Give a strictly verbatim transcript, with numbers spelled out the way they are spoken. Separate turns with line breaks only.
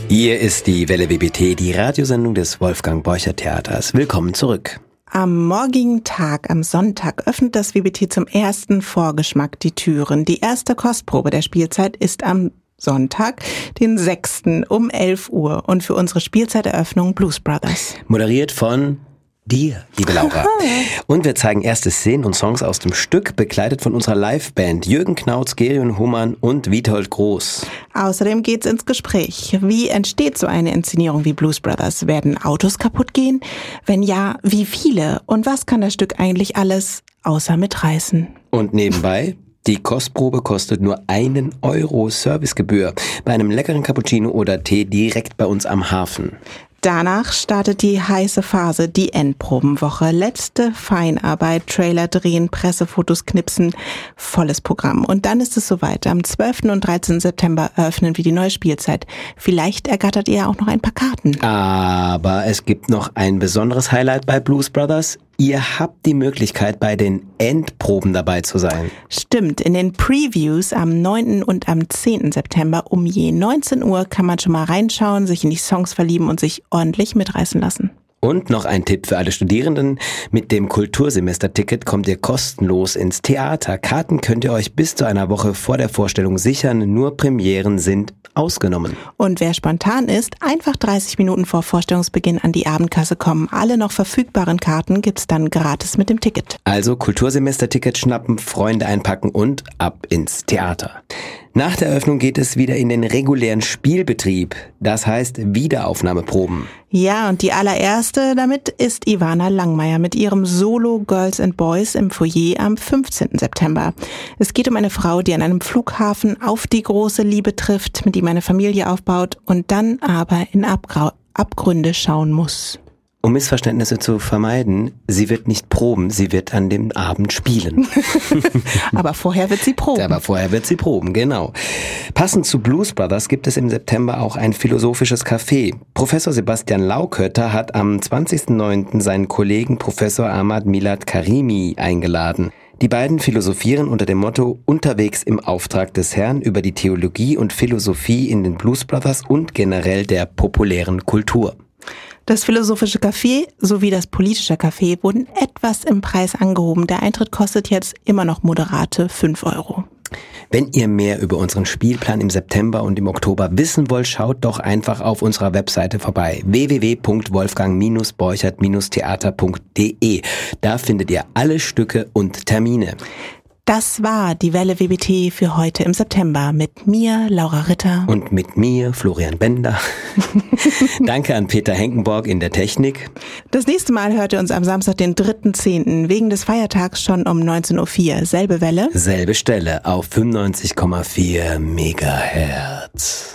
Hier ist die Welle W B T, die Radiosendung des Wolfgang Borchert Theaters. Willkommen zurück.
Am morgigen Tag, am Sonntag, öffnet das W B T zum ersten Vorgeschmack die Türen. Die erste Kostprobe der Spielzeit ist am Sonntag, den sechsten um elf Uhr und für unsere Spielzeiteröffnung Blues Brothers.
Moderiert von dir, liebe Laura. Und wir zeigen erste Szenen und Songs aus dem Stück, begleitet von unserer Liveband Jürgen Knautz, Gerion Humann und Witold Groß.
Außerdem geht's ins Gespräch. Wie entsteht so eine Inszenierung wie Blues Brothers? Werden Autos kaputt gehen? Wenn ja, wie viele? Und was kann das Stück eigentlich alles außer mitreißen?
Und nebenbei, die Kostprobe kostet nur einen Euro Servicegebühr bei einem leckeren Cappuccino oder Tee direkt bei uns am Hafen.
Danach startet die heiße Phase, die Endprobenwoche. Letzte Feinarbeit, Trailer drehen, Pressefotos knipsen, volles Programm. Und dann ist es soweit. Am zwölften und dreizehnten September eröffnen wir die neue Spielzeit. Vielleicht ergattert ihr auch noch ein paar Karten.
Aber es gibt noch ein besonderes Highlight bei Blues Brothers. Ihr habt die Möglichkeit, bei den Endproben dabei zu sein.
Stimmt, in den Previews am neunten und am zehnten September um je neunzehn Uhr kann man schon mal reinschauen, sich in die Songs verlieben und sich ordentlich mitreißen lassen.
Und noch ein Tipp für alle Studierenden. Mit dem Kultursemesterticket kommt ihr kostenlos ins Theater. Karten könnt ihr euch bis zu einer Woche vor der Vorstellung sichern. Nur Premieren sind ausgenommen.
Und wer spontan ist, einfach dreißig Minuten vor Vorstellungsbeginn an die Abendkasse kommen. Alle noch verfügbaren Karten gibt's dann gratis mit dem Ticket.
Also Kultursemesterticket schnappen, Freunde einpacken und ab ins Theater. Nach der Eröffnung geht es wieder in den regulären Spielbetrieb. Das heißt Wiederaufnahmeproben.
Ja, und die allererste damit ist Ivana Langmeier mit ihrem Solo Girls and Boys im Foyer am fünfzehnten September. Es geht um eine Frau, die an einem Flughafen auf die große Liebe trifft, mit ihm eine Familie aufbaut und dann aber in Abgrau- Abgründe schauen muss.
Um Missverständnisse zu vermeiden, sie wird nicht proben, sie wird an dem Abend spielen.
Aber vorher wird sie proben.
Aber vorher wird sie proben, genau. Passend zu Blues Brothers gibt es im September auch ein philosophisches Café. Professor Sebastian Laukötter hat am zwanzigsten neunten seinen Kollegen Professor Ahmad Milad Karimi eingeladen. Die beiden philosophieren unter dem Motto Unterwegs im Auftrag des Herrn über die Theologie und Philosophie in den Blues Brothers und generell der populären Kultur.
Das philosophische Café sowie das politische Café wurden etwas im Preis angehoben. Der Eintritt kostet jetzt immer noch moderate fünf Euro.
Wenn ihr mehr über unseren Spielplan im September und im Oktober wissen wollt, schaut doch einfach auf unserer Webseite vorbei. w w w punkt wolfgang borchert theater punkt d e. Da findet ihr alle Stücke und Termine.
Das war die Welle W B T für heute im September mit mir, Laura Ritter.
Und mit mir, Florian Bender. Danke an Peter Henkenborg in der Technik.
Das nächste Mal hört ihr uns am Samstag, den dritten zehnten wegen des Feiertags schon um neunzehn Uhr vier. Selbe Welle.
Selbe Stelle auf fünfundneunzig Komma vier Megahertz.